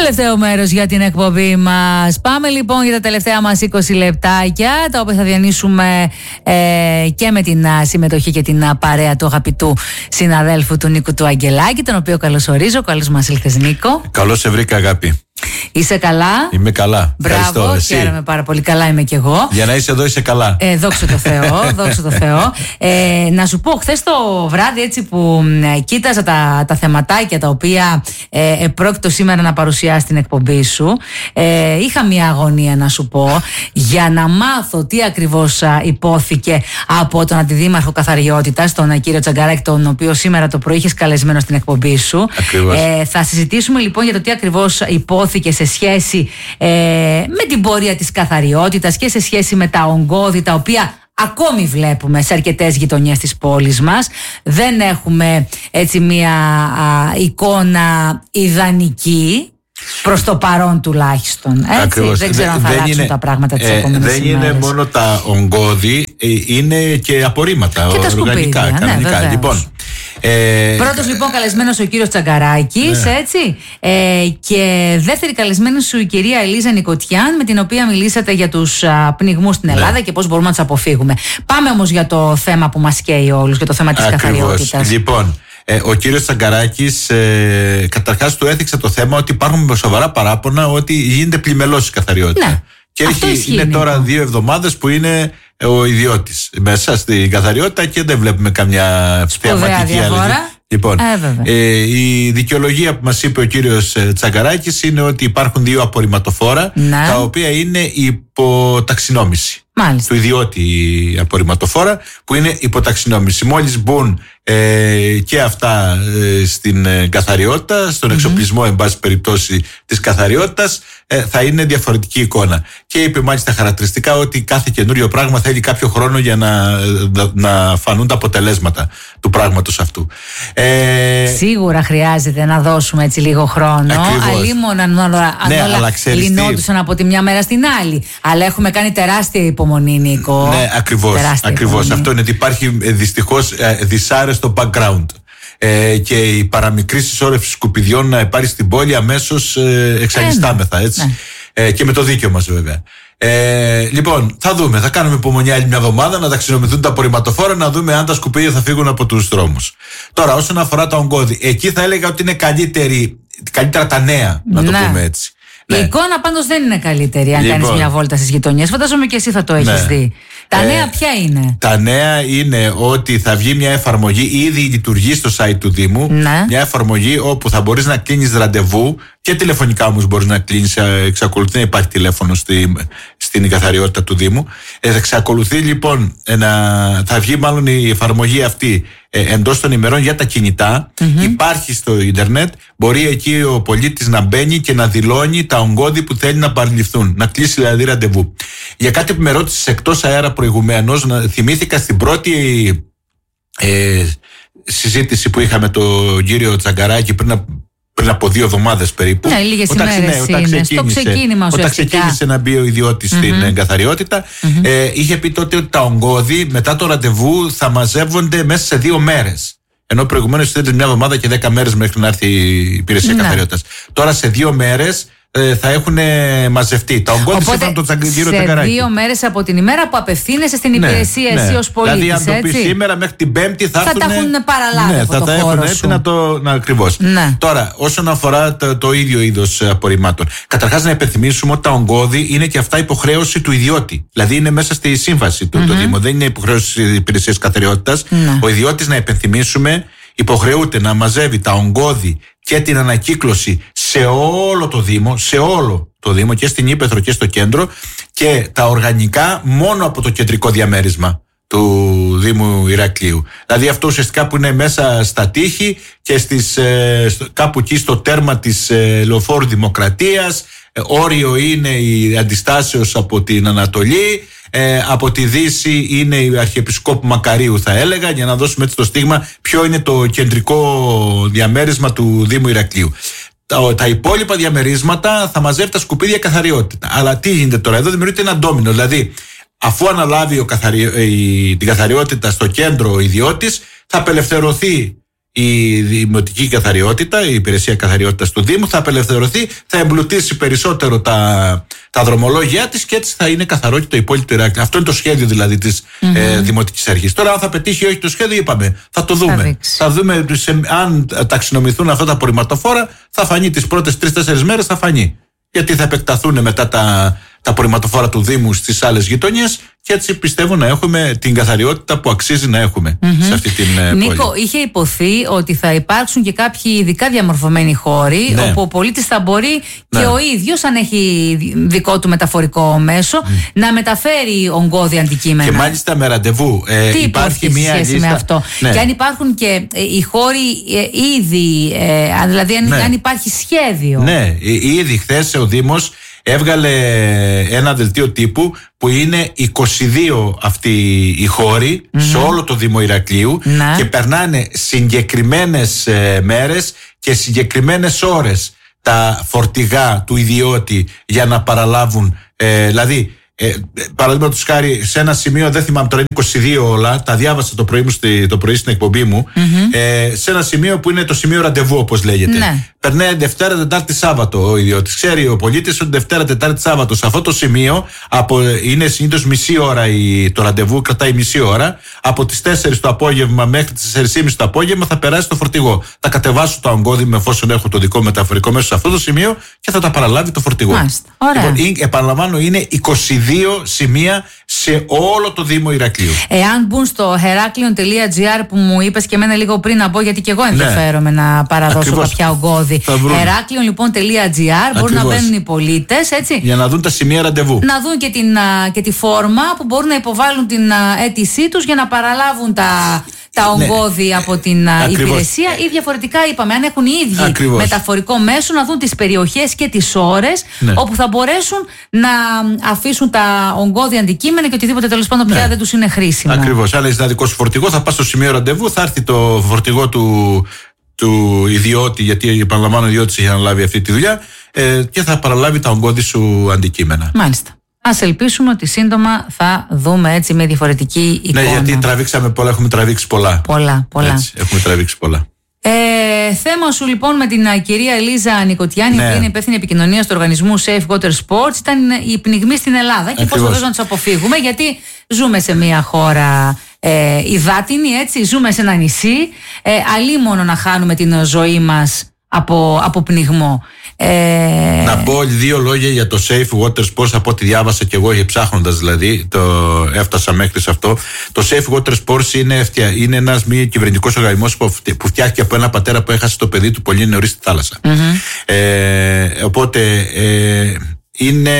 Τελευταίο μέρος για την εκπομπή μας. Πάμε λοιπόν για τα τελευταία μας 20 λεπτάκια, τα οποία θα διανύσουμε και με την συμμετοχή και την παρέα του αγαπητού συναδέλφου του Νίκου του Αγγελάκη, τον οποίο καλωσορίζω. Καλώς μας ήλθες, Νίκο. Καλώς σε βρήκα, αγάπη. Είσαι καλά? Είμαι καλά. Μπράβο, χαίρομαι πάρα πολύ. Καλά είμαι κι εγώ. Για να είσαι εδώ είσαι καλά. Δόξα τω Θεώ, δόξα τω Θεώ. Να σου πω, χθες το βράδυ έτσι που κοίταζα τα θεματάκια τα οποία πρόκειτο σήμερα να παρουσιάσει την εκπομπή σου, είχα μια αγωνία να σου πω για να μάθω τι ακριβώς υπόθηκε από τον Αντιδήμαρχο Καθαριότητας, τον κύριο Τσαγκαράκη, τον οποίο σήμερα το πρωί είχες καλεσμένο στην εκπομπή σου. Θα συζητήσουμε λοιπόν για το τι ακριβώς υπόθηκε σε σχέση με την πορεία της καθαριότητας και σε σχέση με τα ογκώδη τα οποία ακόμη βλέπουμε σε αρκετές γειτονιές της πόλης μας. Δεν έχουμε έτσι μια εικόνα ιδανική προς το παρόν τουλάχιστον. Ακριβώς. Δεν ξέρω αν θα αλλάξουν τα πράγματα τις επόμενες ημέρες. Δεν είναι μόνο τα ογκώδη, είναι και απορρίμματα και οργανικά, κανονικά. Ναι, λοιπόν, πρώτος λοιπόν καλεσμένος ο κύριος Τσαγκαράκης, ναι. Έτσι, και δεύτερη καλεσμένη σου η κυρία Ελίζα Νικοτιάν, με την οποία μιλήσατε για τους πνιγμούς στην Ελλάδα, ναι, και πώς μπορούμε να τους αποφύγουμε. Πάμε όμως για το θέμα που μας καίει όλους, για το θέμα της καθαριότητας. Λοιπόν, ο κύριος Τσαγκαράκης καταρχάς του έθιξε το θέμα ότι υπάρχουν σοβαρά παράπονα ότι γίνεται πλημελώς η καθαριότητα. Ναι, και είναι τώρα 2 εβδομάδες που είναι ο ιδιώτης μέσα στην καθαριότητα και δεν βλέπουμε καμιά θεαματική αλλαγή. Λοιπόν, η δικαιολογία που μας είπε ο κύριος Τσαγκαράκης είναι ότι υπάρχουν 2 απορριμματοφόρα, ναι, τα οποία είναι υποταξινόμηση. Μάλιστα. Του ιδιώτη απορριμματοφόρα που είναι υποταξινόμηση. Μόλις μπουν και αυτά στην καθαριότητα, στον εξοπλισμό εν πάση περιπτώσει της καθαριότητας, θα είναι διαφορετική εικόνα. Και είπε μάλιστα χαρακτηριστικά ότι κάθε καινούριο πράγμα θέλει κάποιο χρόνο για να φανούν τα αποτελέσματα του πράγματος αυτού. Σίγουρα χρειάζεται να δώσουμε έτσι λίγο χρόνο. Αλλήμον αν όλα λυνόντουσαν από τη μια μέρα στην άλλη. Αλλά έχουμε κάνει τεράστια υπομονή, Νίκο. Ναι, ακριβώς. Αυτό είναι ότι υπάρχει δυστυχώς δυσάρεστο background. Και η παραμικρή συσσόρευση σκουπιδιών να πάρει στην πόλη αμέσως εξανιστάμεθα, έτσι. Ναι. Και με το δίκαιο μας βέβαια. Λοιπόν, θα δούμε, θα κάνουμε υπομονή άλλη μια εβδομάδα να ταξινομηθούν τα απορριμματοφόρα, να δούμε αν τα σκουπίδια θα φύγουν από τους δρόμους. Τώρα, όσον αφορά τα ογκώδη, εκεί θα έλεγα ότι είναι καλύτερα τα νέα, να το πούμε έτσι. Η εικόνα πάντως δεν είναι καλύτερη αν κάνεις μια βόλτα στις γειτονιές. Φαντάζομαι και εσύ θα το έχεις δει. Τα νέα ποια είναι? Τα νέα είναι ότι θα βγει μια εφαρμογή, ήδη λειτουργεί στο site του Δήμου, ναι, μια εφαρμογή όπου θα μπορείς να κλείνεις ραντεβού και τηλεφωνικά όμως μπορείς να κλείνεις, εξακολουθεί να υπάρχει τηλέφωνο στην καθαριότητα του Δήμου. Θα εξακολουθεί λοιπόν, θα βγει μάλλον η εφαρμογή αυτή εντός των ημερών για τα κινητά, υπάρχει στο ίντερνετ, μπορεί εκεί ο πολίτης να μπαίνει και να δηλώνει τα ογκώδη που θέλει να παραληφθούν, να κλείσει δηλαδή ραντεβού. Για κάτι που με ρώτησες εκτός αέρα προηγουμένως, θυμήθηκα στην πρώτη συζήτηση που είχαμε τον κύριο Τσαγκαράκη πριν από 2 εβδομάδες περίπου. Ναι, λίγες ημέρες είναι. Στο ξεκίνημα όταν ξεκίνησε να μπει ο ιδιώτης στην καθαριότητα, είχε πει τότε ότι τα ογκώδη μετά το ραντεβού θα μαζεύονται μέσα σε 2 μέρες. Ενώ προηγουμένως ήταν 1 εβδομάδα και 10 μέρες μέχρι να έρθει η υπηρεσία καθαριότητας. Τώρα σε 2 μέρες θα έχουν μαζευτεί. Τα ογκώδη σύμφωνα τον κύριο Τσαγκαράκη. Σε 2 μέρες από την ημέρα που απευθύνεσαι στην υπηρεσία, εσύ ως πολίτης. Δηλαδή, αν το πει σήμερα, μέχρι την Πέμπτη θα τα έχουν παραλάβει. Ναι, θα τα έχουν έτσι ακριβώς. Ναι. Τώρα, όσον αφορά το ίδιο είδος απορριμμάτων, καταρχάς να υπενθυμίσουμε ότι τα ογκώδη είναι και αυτά υποχρέωση του ιδιώτη. Δηλαδή, είναι μέσα στη σύμβαση του το Δήμο. Δεν είναι υποχρέωση της υπηρεσίας καθαριότητας. Ο ιδιώτης, να υπενθυμίσουμε, υποχρεούται να μαζεύει τα ογκώδη και την ανακύκλωση σε όλο το Δήμο, και στην Ύπαιθρο και στο κέντρο, και τα οργανικά μόνο από το κεντρικό διαμέρισμα του Δήμου Ηρακλείου. Δηλαδή αυτό ουσιαστικά που είναι μέσα στα τείχη και κάπου εκεί στο τέρμα της Λεωφόρου Δημοκρατίας, όριο είναι η αντιστάσεως από την Ανατολή, από τη Δύση είναι η Αρχιεπισκόπου Μακαρίου, θα έλεγα, για να δώσουμε έτσι το στίγμα ποιο είναι το κεντρικό διαμέρισμα του Δήμου Ηρακλείου. Τα υπόλοιπα διαμερίσματα θα μαζεύει τα σκουπίδια καθαριότητα. Αλλά τι γίνεται τώρα? Εδώ δημιουργείται ένα ντόμινο. Δηλαδή, αφού αναλάβει την καθαριότητα στο κέντρο ο ιδιώτης, θα απελευθερωθεί η δημοτική καθαριότητα, η υπηρεσία καθαριότητας του Δήμου θα απελευθερωθεί, θα εμπλουτίσει περισσότερο τα δρομολόγια της και έτσι θα είναι καθαρό και το υπόλοιπο Ηράκλειο. Αυτό είναι το σχέδιο δηλαδή της Δημοτικής Αρχής. Τώρα, αν θα πετύχει ή όχι το σχέδιο, είπαμε, θα το δούμε. Θα δούμε αν ταξινομηθούν αυτά τα απορριμματοφόρα, θα φανεί τις πρώτες 3-4 μέρες, θα φανεί. Γιατί θα επεκταθούν μετά τα απορριμματοφόρα του Δήμου στις άλλες γειτονιές και έτσι πιστεύω να έχουμε την καθαριότητα που αξίζει να έχουμε σε αυτή την πόλη. Νίκο, είχε υποθεί ότι θα υπάρξουν και κάποιοι ειδικά διαμορφωμένοι χώροι όπου ο πολίτης θα μπορεί και ο ίδιος, αν έχει δικό του μεταφορικό μέσο, να μεταφέρει ογκώδη αντικείμενα. Και μάλιστα με ραντεβού. Τι υπάρχει μια σχέση με αυτό? Και αν υπάρχουν και οι χώροι ήδη, δηλαδή αν υπάρχει σχέδιο. Ναι, ήδη χθες ο Δήμος έβγαλε ένα δελτίο τύπου που είναι 22 αυτοί οι χώροι σε όλο το Δήμο Ηρακλείου και περνάνε συγκεκριμένες μέρες και συγκεκριμένες ώρες τα φορτηγά του ιδιώτη για να παραλάβουν, δηλαδή παραδείγματος χάρη σε ένα σημείο, δεν θυμάμαι τώρα, είναι 22 όλα, τα διάβασα το πρωί στην εκπομπή μου, σε ένα σημείο που είναι το σημείο ραντεβού, όπως λέγεται. Περνάει Δευτέρα, Τετάρτη, Σάββατο ο ιδιώτης. Ξέρει ο πολίτης ότι Δευτέρα, Τετάρτη, Σάββατο σε αυτό το σημείο είναι συνήθως μισή ώρα το ραντεβού, κρατάει μισή ώρα. Από τις 4 το απόγευμα μέχρι τις 4.30 το απόγευμα θα περάσει το φορτηγό. Θα κατεβάσω το ογκώδη με εφόσον έχω το δικό μεταφορικό μέσο σε αυτό το σημείο και θα τα παραλάβει το φορτηγό. Λοιπόν, επαναλαμβάνω, είναι 22 σημεία σε όλο το Δήμο Ηρακλείου. Εάν μπουν στο heraklion.gr που μου είπες και εμένα λίγο πριν να μπω, γιατί και εγώ ενδιαφέρομαι να παραδώσω κάποια ογκώδη. Heraklion.gr μπορούν να μπαίνουν οι πολίτες, έτσι. Για να δουν τα σημεία ραντεβού. Να δουν και τη φόρμα που μπορούν να υποβάλουν την αίτησή τους για να παραλάβουν τα ογκώδη από την υπηρεσία, ή διαφορετικά είπαμε, αν έχουν οι ίδιοι μεταφορικό μέσο, να δουν τις περιοχές και τις ώρες όπου θα μπορέσουν να αφήσουν τα ογκώδη αντικείμενα και οτιδήποτε τέλος πάντων πια δεν τους είναι χρήσιμο. Ακριβώς. Αν έχεις ένα δικό σου φορτηγό, θα πας στο σημείο ραντεβού, θα έρθει το φορτηγό του ιδιώτη, γιατί επαναλαμβάνω ο ιδιώτης έχει αναλάβει αυτή τη δουλειά, και θα παραλάβει τα ογκώδη σου αντικείμενα. Μάλιστα. Ας ελπίσουμε ότι σύντομα θα δούμε έτσι μια διαφορετική εικόνα. Ναι, γιατί τραβήξαμε πολλά, έχουμε τραβήξει πολλά. Πολλά. Έτσι, έχουμε τραβήξει πολλά. Θέμα σου λοιπόν με την κυρία Ελίζα Νικοτιάνη, η οποία είναι υπεύθυνη επικοινωνίας του οργανισμού Safe Water Sports, ήταν οι πνιγμοί στην Ελλάδα και πώς θα να τους αποφύγουμε, γιατί ζούμε σε μια χώρα υδάτινη, έτσι, ζούμε σε ένα νησί, αλίμονο να χάνουμε την ζωή μας από πνιγμό. Να πω 2 λόγια για το Safe Water Sports, από ό,τι διάβασα και εγώ, ψάχνοντας δηλαδή, έφτασα μέχρι σε αυτό. Το Safe Water Sports είναι ένας μη κυβερνητικός οργανισμός που φτιάχτηκε από ένα πατέρα που έχασε το παιδί του πολύ νωρίς στη θάλασσα. Οπότε είναι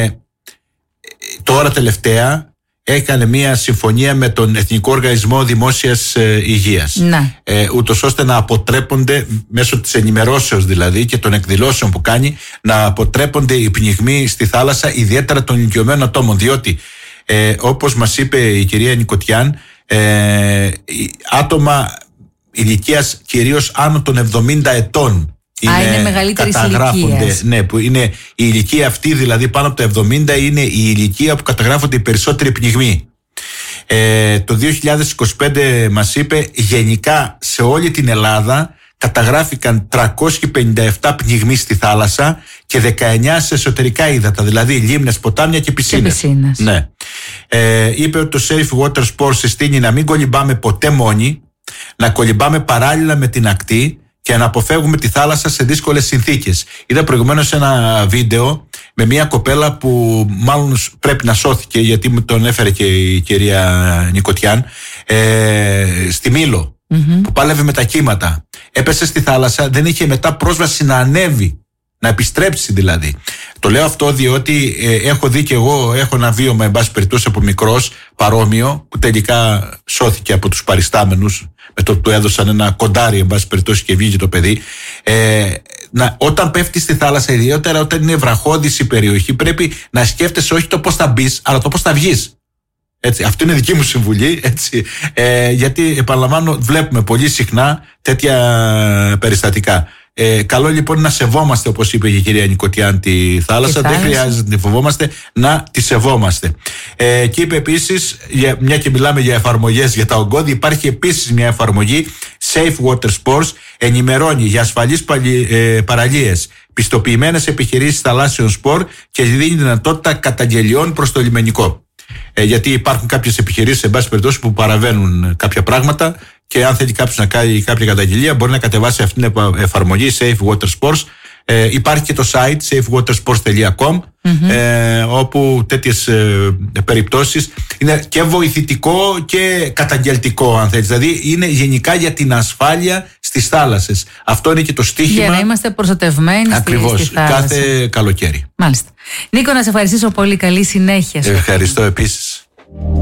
τώρα τελευταία έκανε μια συμφωνία με τον Εθνικό Οργανισμό Δημόσιας Υγείας, ούτως ώστε να αποτρέπονται μέσω της ενημερώσεως δηλαδή και των εκδηλώσεων που κάνει, να αποτρέπονται οι πνιγμοί στη θάλασσα, ιδιαίτερα των ηλικιωμένων ατόμων, διότι όπως μας είπε η κυρία Νικοτιάν, άτομα ηλικίας κυρίως άνω των 70 ετών είναι μεγαλύτερης ηλικίας. Ναι, που είναι η ηλικία αυτή, δηλαδή πάνω από τα 70 είναι η ηλικία που καταγράφονται οι περισσότεροι πνιγμοί. Το 2025 μας είπε γενικά σε όλη την Ελλάδα καταγράφηκαν 357 πνιγμοί στη θάλασσα και 19 σε εσωτερικά ύδατα, δηλαδή λίμνες, ποτάμια και πισίνες. Ναι. Είπε ότι το Safe Water Sports συστήνει να μην κολυμπάμε ποτέ μόνοι, να κολυμπάμε παράλληλα με την ακτή και να αποφεύγουμε τη θάλασσα σε δύσκολες συνθήκες. Είδα προηγουμένως ένα βίντεο με μια κοπέλα που μάλλον πρέπει να σώθηκε, γιατί μου τον έφερε και η κυρία Νικοτιάν, στη Μήλο, που πάλευε με τα κύματα. Έπεσε στη θάλασσα, δεν είχε μετά πρόσβαση να ανέβει, να επιστρέψει δηλαδή. Το λέω αυτό διότι έχω δει και εγώ, έχω ένα βίωμα εν πάση περιπτώσει από μικρός παρόμοιο, που τελικά σώθηκε από τους παριστάμενους με το που του έδωσαν ένα κοντάρι εν πάση περιπτώσει και βγήκε το παιδί. Όταν πέφτει στη θάλασσα, ιδιαίτερα όταν είναι βραχώδης η περιοχή, πρέπει να σκέφτεσαι όχι το πώς θα μπεις, αλλά το πώς θα βγεις. Έτσι, αυτή είναι δική μου συμβουλή, έτσι, γιατί επαναλαμβάνω βλέπουμε πολύ συχνά τέτοια περιστατικά. Καλό λοιπόν να σεβόμαστε, όπως είπε και η κυρία Νικοτιάν, τη θάλασσα. Δεν χρειάζεται να τη φοβόμαστε, να τη σεβόμαστε. Και είπε επίσης, μια και μιλάμε για εφαρμογές για τα ογκώδη, υπάρχει επίσης μια εφαρμογή Safe Water Sports ενημερώνει για ασφαλείς παραλίες, πιστοποιημένες επιχειρήσεις θαλάσσιων σπορ και δίνει δυνατότητα καταγγελιών προς το λιμενικό. Γιατί υπάρχουν κάποιες επιχειρήσεις, εν πάση περιπτώσει, που παραβαίνουν κάποια πράγματα και αν θέλει κάποιος να κάνει κάποια καταγγελία, μπορεί να κατεβάσει αυτήν την εφαρμογή Safe Water Sports. Υπάρχει και το site safewatersports.com, όπου τέτοιες περιπτώσεις είναι και βοηθητικό και καταγγελτικό, αν θέλεις. Δηλαδή είναι γενικά για την ασφάλεια στις θάλασσες. Αυτό είναι και το στίχημα. Για να είμαστε προστατευμένοι ακριβώς, στη θάλασσα. κάθε καλοκαίρι. Μάλιστα. Νίκο, να σε ευχαριστήσω πολύ. Καλή συνέχεια. Ευχαριστώ επίσης.